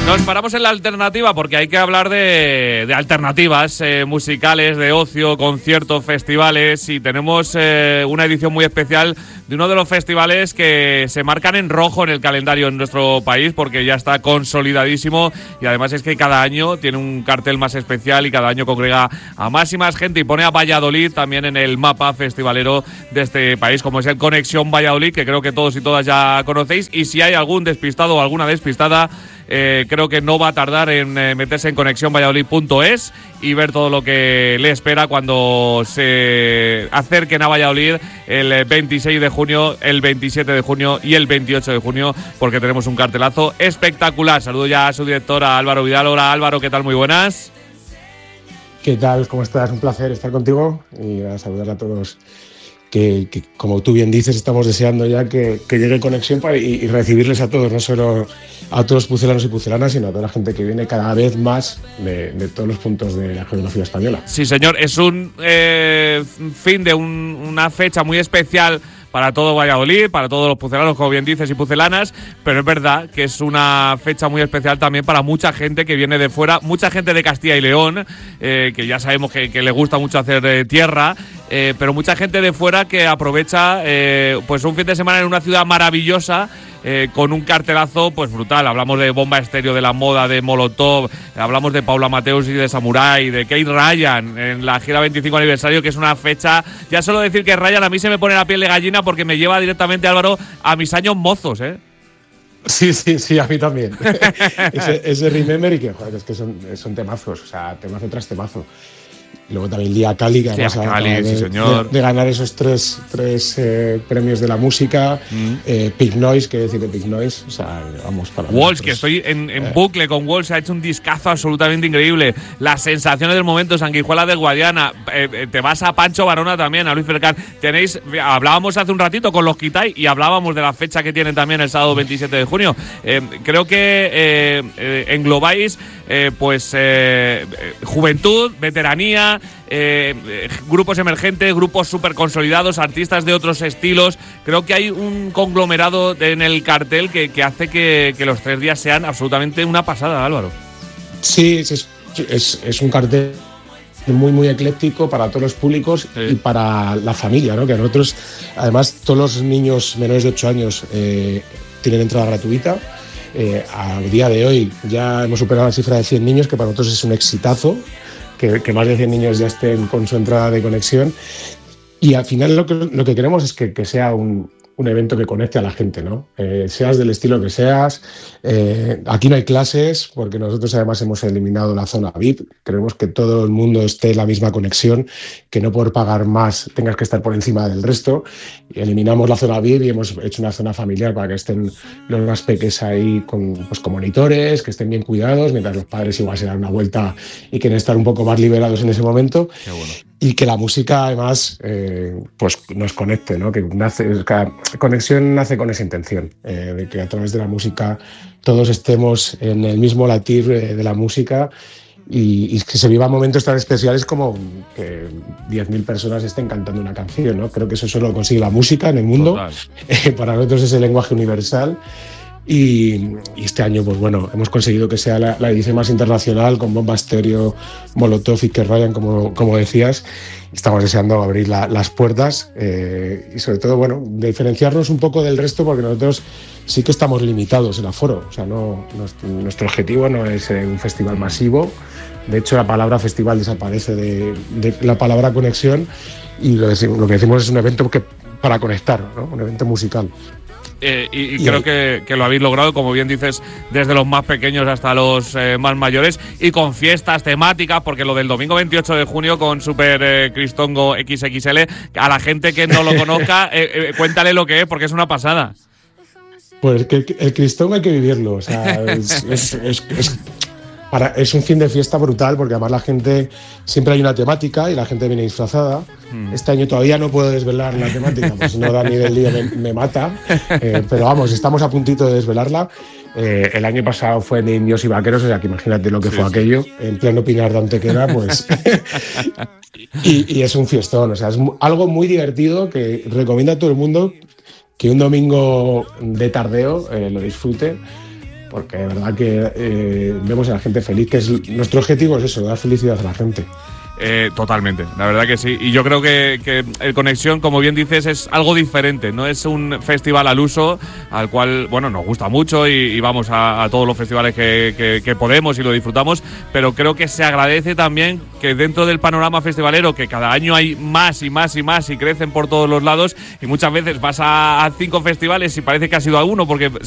Nos paramos en la alternativa porque hay que hablar de alternativas musicales, de ocio, conciertos, festivales, y tenemos una edición muy especial de uno de los festivales que se marcan en rojo en el calendario en nuestro país porque ya está consolidadísimo, y además es que cada año tiene un cartel más especial y cada año congrega a más y más gente y pone a Valladolid también en el mapa festivalero de este país, como es el Conexión Valladolid, que creo que todos y todas ya conocéis, y si hay algún despistado o alguna despistada, creo que no va a tardar en meterse en conexionvalladolid.es y ver todo lo que le espera cuando se acerquen a Valladolid el 26 de junio, el 27 de junio y el 28 de junio, porque tenemos un cartelazo espectacular. Saludo ya a su directora Álvaro Vidal. Hola Álvaro, ¿qué tal? Muy buenas. ¿Qué tal? ¿Cómo estás? Un placer estar contigo y a saludar a todos. Que como tú bien dices, estamos deseando ya que llegue Conexión y recibirles a todos, no solo a todos los pucelanos y pucelanas, sino a toda la gente que viene cada vez más de todos los puntos de la geografía española. Sí, señor, es un fin de una fecha muy especial para todo Valladolid, para todos los pucelanos, como bien dices, y pucelanas, pero es verdad que es una fecha muy especial también para mucha gente que viene de fuera, mucha gente de Castilla y León, que ya sabemos que le gusta mucho hacer tierra, pero mucha gente de fuera que aprovecha pues un fin de semana en una ciudad maravillosa, con un cartelazo pues brutal. Hablamos de Bomba Estéreo, de La Moda, de Molotov, hablamos de Paula Mateus y de Samurai, de Kate Ryan en la gira 25 aniversario, que es una fecha, ya solo decir que Ryan a mí se me pone la piel de gallina porque me lleva directamente, Álvaro, a mis años mozos, ¿eh? Sí, a mí también. ese Remember, y que, joder, es que son temazos, o sea, temazo tras temazo. Y luego también Lía Cali, que además de ganar esos tres premios de la música. Pig Noise, que decir de Pig Noise, o sea, vamos para Walsh, que estoy en bucle con Walsh, ha hecho un discazo absolutamente increíble. Las sensaciones del momento, Sanguijuela de Guadiana, te vas a Pancho Varona también, a Luis Fercán. Hablábamos hace un ratito con los Kitai y hablábamos de la fecha que tienen también el sábado 27 de junio. Creo que englobáis juventud, veteranía, grupos emergentes, grupos súper consolidados, artistas de otros estilos. Creo que hay un conglomerado en el cartel que hace que los 3 días sean absolutamente una pasada, Álvaro. Sí, es un cartel muy, muy ecléctico para todos los públicos, sí, y para la familia, ¿no? Que a nosotros, además, todos los niños menores de 8 años tienen entrada gratuita. A día de hoy ya hemos superado la cifra de 100 niños, que para nosotros es un exitazo, que más de 100 niños ya estén con su entrada de conexión. Y al final lo que queremos es que sea un evento que conecte a la gente, ¿no? Seas del estilo que seas. Aquí no hay clases, porque nosotros además hemos eliminado la zona VIP. Creemos que todo el mundo esté en la misma conexión, que no por pagar más tengas que estar por encima del resto. Y eliminamos la zona VIP y hemos hecho una zona familiar para que estén los más peques ahí con monitores, que estén bien cuidados, mientras los padres igual se dan una vuelta y quieren estar un poco más liberados en ese momento. Qué bueno. Y que la música además pues nos conecte, ¿no? Cada conexión nace con esa intención, de que a través de la música todos estemos en el mismo latir de la música, y que se vivan momentos tan especiales como que 10.000 personas estén cantando una canción, ¿no? Creo que eso solo lo consigue la música en el mundo. Para nosotros es el lenguaje universal. Y este año, pues bueno, hemos conseguido que sea la edición más internacional, con Bomba Estéreo, Molotov y Kate Ryan, como decías. Estamos deseando abrir las puertas y sobre todo, bueno, diferenciarnos un poco del resto, porque nosotros sí que estamos limitados en aforo. O sea, nuestro objetivo no es un festival masivo. De hecho, la palabra festival desaparece de la palabra conexión, y lo que decimos es un evento para conectar, ¿no? Un evento musical. Y creo que lo habéis logrado, como bien dices, desde los más pequeños hasta los más mayores, y con fiestas temáticas, porque lo del domingo 28 de junio con Super Cristongo XXL, a la gente que no lo conozca, cuéntale lo que es, porque es una pasada. Pues que el Cristongo hay que vivirlo, o sea, es un fin de fiesta brutal, porque además la gente, siempre hay una temática y la gente viene disfrazada. Este año todavía no puedo desvelar la temática, pues si no Dani del Lío me mata, pero vamos, estamos a puntito de desvelarla. El año pasado fue de indios y vaqueros, o sea que imagínate lo que fue aquello, en pleno Pinar de Antequera, pues. y es un fiestón, o sea, es algo muy divertido que recomiendo a todo el mundo que un domingo de tardeo lo disfrute, porque de verdad que vemos a la gente feliz, que es nuestro objetivo, es eso, dar felicidad a la gente. Totalmente, la verdad que sí. Y yo creo que el Conexión, como bien dices, es algo diferente. No es un festival al uso, al cual, bueno, nos gusta mucho y vamos a todos los festivales que podemos y lo disfrutamos, pero creo que se agradece también que dentro del panorama festivalero, que cada año hay más y más y más y crecen por todos los lados, y muchas veces vas a 5 festivales y parece que has ido a uno porque